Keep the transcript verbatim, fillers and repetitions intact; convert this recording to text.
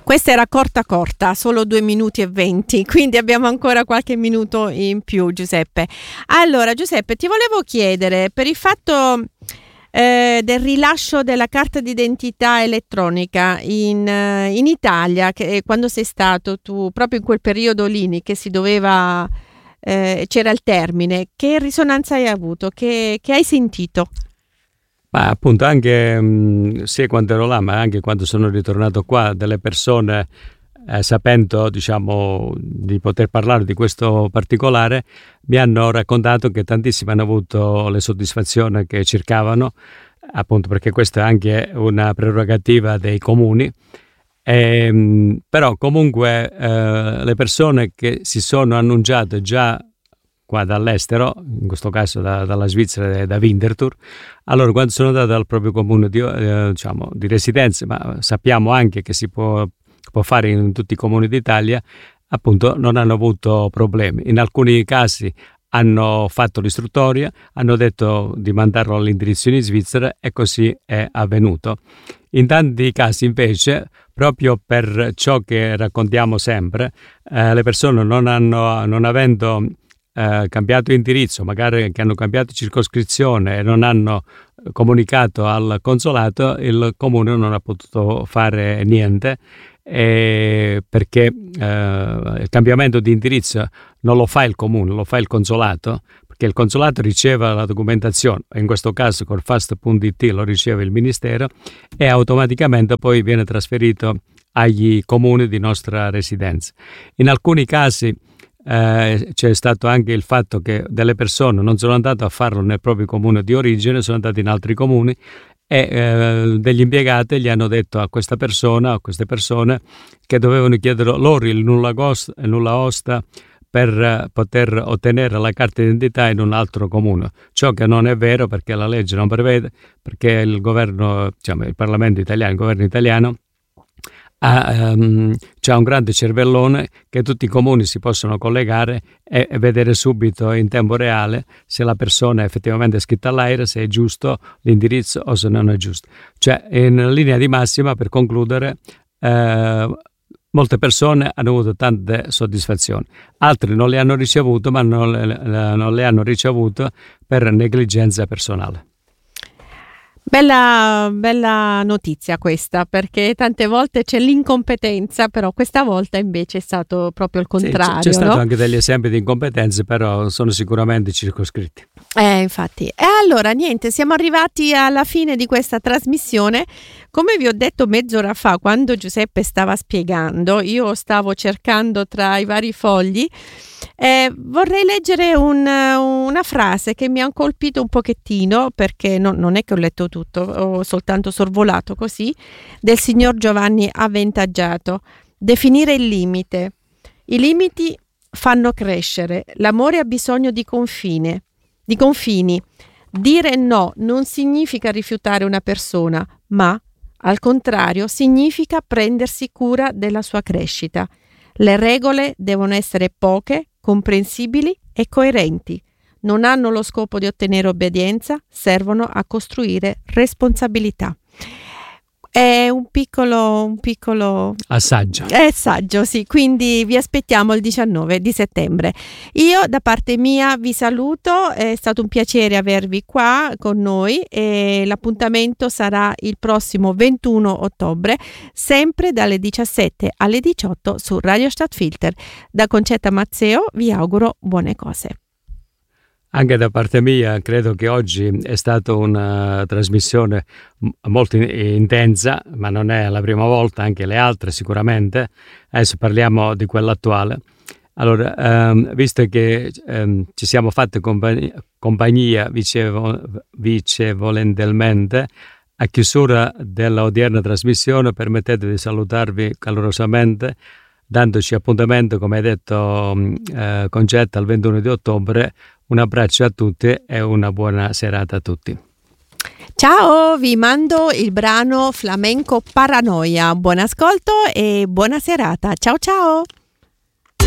Questa era corta corta, solo due minuti e venti, quindi abbiamo ancora qualche minuto in più, Giuseppe. Allora, Giuseppe, ti volevo chiedere, per il fatto eh, del rilascio della carta d'identità elettronica in, eh, in Italia, che quando sei stato tu, proprio in quel periodo lì che si doveva, eh, c'era il termine, che risonanza hai avuto? Che, che hai sentito? Ma appunto anche mh, sia quando ero là, ma anche quando sono ritornato qua, delle persone eh, sapendo, diciamo, di poter parlare di questo particolare, mi hanno raccontato che tantissimi hanno avuto le soddisfazioni che cercavano, appunto perché questa è anche una prerogativa dei comuni. E, mh, però comunque eh, le persone che si sono annunciate già qua dall'estero, in questo caso da, dalla Svizzera e da Winterthur, allora quando sono andato al proprio comune di, eh, diciamo, di residenza, ma sappiamo anche che si può, può fare in tutti i comuni d'Italia, appunto non hanno avuto problemi. In alcuni casi hanno fatto l'istruttoria, hanno detto di mandarlo all'indirizzo in Svizzera e così è avvenuto. In tanti casi invece, proprio per ciò che raccontiamo sempre, eh, le persone non, hanno, non avendo Eh, cambiato indirizzo, magari che hanno cambiato circoscrizione e non hanno comunicato al consolato, il comune non ha potuto fare niente eh, perché eh, il cambiamento di indirizzo non lo fa il comune, lo fa il consolato, perché il consolato riceve la documentazione, in questo caso col fast punto it lo riceve il ministero e automaticamente poi viene trasferito agli comuni di nostra residenza. In alcuni casi Eh, c'è stato anche il fatto che delle persone non sono andate a farlo nel proprio comune di origine, sono andate in altri comuni e eh, degli impiegati gli hanno detto a questa persona, a queste persone, che dovevano chiedere loro il nulla, gost, il nulla osta per eh, poter ottenere la carta d'identità in un altro comune, ciò che non è vero perché la legge non prevede, perché il governo, diciamo, il Parlamento italiano, il governo italiano Ha, um, c'è un grande cervellone che tutti i comuni si possono collegare e, e vedere subito in tempo reale se la persona è effettivamente iscritta all'AIRE, se è giusto l'indirizzo o se non è giusto. Cioè, in linea di massima, per concludere, eh, molte persone hanno avuto tante soddisfazioni, altri non le hanno ricevute, ma non le, non le hanno ricevute per negligenza personale. Bella, bella notizia questa, perché tante volte c'è l'incompetenza, però questa volta invece è stato proprio il contrario. Sì, c'è, c'è stato no? anche degli esempi di incompetenze, però sono sicuramente circoscritti. Eh, infatti. E allora, niente, siamo arrivati alla fine di questa trasmissione. Come vi ho detto mezz'ora fa, quando Giuseppe stava spiegando, io stavo cercando tra i vari fogli, eh, vorrei leggere un, una frase che mi ha colpito un pochettino, perché no, non è che ho letto tutto, ho soltanto sorvolato così, del signor Giovanni Avventaggiato. Definire il limite. I limiti fanno crescere, l'amore ha bisogno di confine, di confini. Dire no non significa rifiutare una persona, ma al contrario significa prendersi cura della sua crescita. Le regole devono essere poche, comprensibili e coerenti. Non hanno lo scopo di ottenere obbedienza, servono a costruire responsabilità. È un piccolo, un piccolo assaggio. È assaggio, sì, quindi vi aspettiamo il diciannove di settembre. Io da parte mia vi saluto, è stato un piacere avervi qua con noi e l'appuntamento sarà il prossimo ventuno ottobre, sempre dalle diciassette alle diciotto su Radio Stadtfilter. Da Concetta Mazzeo vi auguro buone cose. Anche da parte mia credo che oggi è stata una trasmissione molto intensa, ma non è la prima volta, anche le altre sicuramente. Adesso parliamo di quella attuale. Allora, ehm, visto che ehm, ci siamo fatti compagnia, compagnia vicevo, vicevolentemente, a chiusura dell'odierna trasmissione permettete di salutarvi calorosamente, dandoci appuntamento, come hai detto eh, Concetta, il ventuno di ottobre. Un abbraccio a tutti e una buona serata a tutti. Ciao, vi mando il brano flamenco Paranoia. Buon ascolto e buona serata. Ciao ciao!